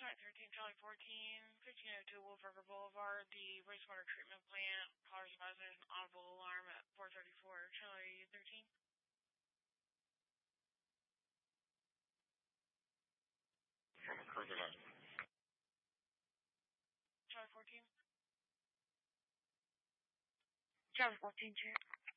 13, Charlie 14, 1502 Wolf River Boulevard, the wastewater treatment plant. Callers advised there's an audible alarm at 434, Charlie 13. Charlie 14. Charlie 14, check.